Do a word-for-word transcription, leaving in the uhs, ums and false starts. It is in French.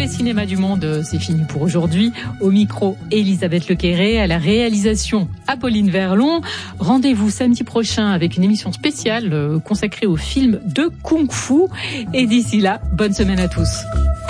les cinémas du monde, c'est fini pour aujourd'hui. Au micro, Elisabeth Lequéré, à la réalisation, Apolline Verlon. Rendez-vous samedi prochain avec une émission spéciale consacrée au film de Kung Fu. Et d'ici là, bonne semaine à tous.